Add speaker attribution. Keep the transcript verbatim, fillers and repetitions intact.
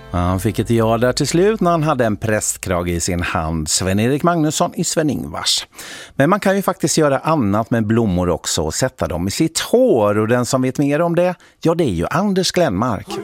Speaker 1: Han fick ett ja där till slut när han hade en prästkrage i sin hand. Sven-Erik Magnusson i Sven-Ingvars. Men man kan ju faktiskt göra annat med blommor också och sätta dem i sitt hår. Och den som vet mer om det, ja det är ju Anders Glenmark.